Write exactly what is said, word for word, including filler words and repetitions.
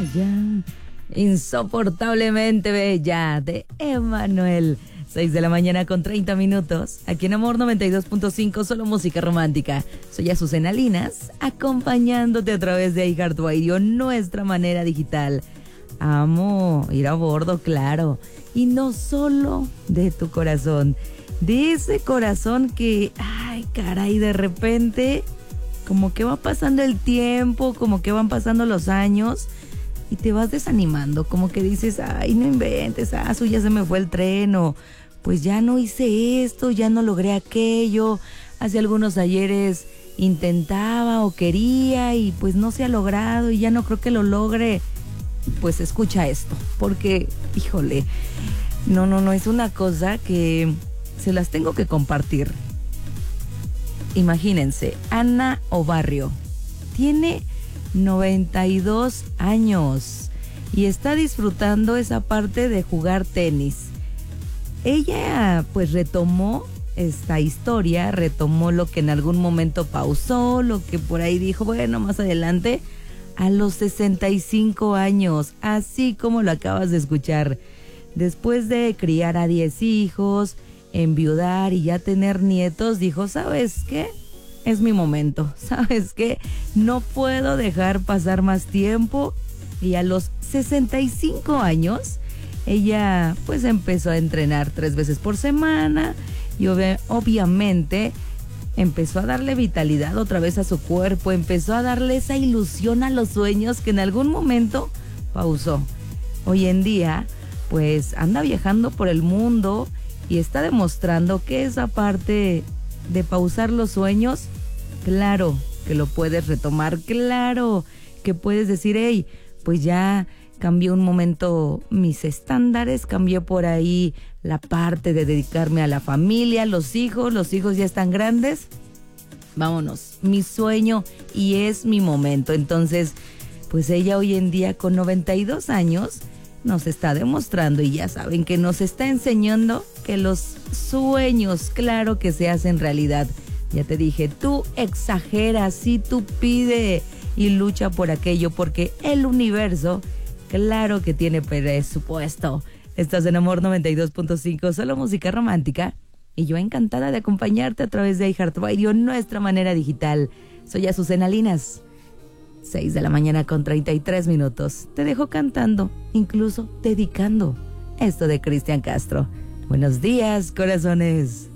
Bella, insoportablemente bella, de Emanuel. seis de la mañana con treinta minutos. Aquí en Amor noventa y dos punto cinco, solo música romántica. Soy Azucena Linas, acompañándote a través de iHeartRadio, nuestra manera digital. Amo ir a bordo, claro. Y no solo de tu corazón, de ese corazón que, ay, caray, de repente, como que va pasando el tiempo, como que van pasando los años y te vas desanimando, como que dices, ay, no inventes, ah, ya se me fue el tren, o pues ya no hice esto, ya no logré aquello, hace algunos ayeres intentaba o quería y pues no se ha logrado y ya no creo que lo logre. Pues escucha esto, porque, híjole, no, no, no, es una cosa que se las tengo que compartir. Imagínense, Ana Obarrio tiene noventa y dos años y está disfrutando esa parte de jugar tenis. Ella pues retomó esta historia, retomó lo que en algún momento pausó, lo que por ahí dijo, bueno, más adelante, a los sesenta y cinco años, así como lo acabas de escuchar. Después de criar a diez hijos, enviudar y ya tener nietos, dijo, ¿sabes qué? Es mi momento, ¿sabes qué? No puedo dejar pasar más tiempo. Y a los sesenta y cinco años, ella pues empezó a entrenar tres veces por semana y ob- obviamente empezó a darle vitalidad otra vez a su cuerpo, empezó a darle esa ilusión a los sueños que en algún momento pausó. Hoy en día pues anda viajando por el mundo y está demostrando que esa parte de pausar los sueños, claro que lo puedes retomar, claro que puedes decir, hey, pues ya cambié un momento mis estándares, cambié por ahí la parte de dedicarme a la familia, los hijos, los hijos ya están grandes, vámonos, mi sueño y es mi momento. Entonces, pues ella hoy en día con noventa y dos años nos está demostrando y ya saben que nos está enseñando que los sueños, claro que se hacen realidad. Ya te dije, tú exageras, sí, tú pide y lucha por aquello porque el universo, claro que tiene presupuesto. Estás en Amor noventa y dos punto cinco, solo música romántica. Y yo encantada de acompañarte a través de iHeartRadio, nuestra manera digital. Soy Azucena Linas. seis de la mañana con treinta y tres minutos. Te dejo cantando, incluso dedicando esto de Cristian Castro. Buenos días, corazones.